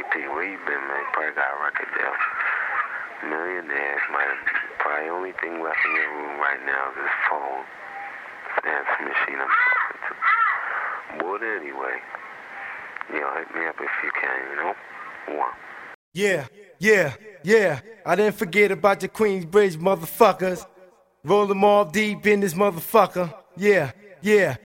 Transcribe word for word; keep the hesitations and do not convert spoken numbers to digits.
P, where you been, man? Probably got a record deal. Millionaires, might have, probably only thing left in your room right now is this phone. Dance machine I'm talking to. But anyway, yo, hit me up if you can, you know? One. Yeah, yeah, yeah. I didn't forget about your Queensbridge motherfuckers. Roll them all deep in this motherfucker. Yeah, yeah.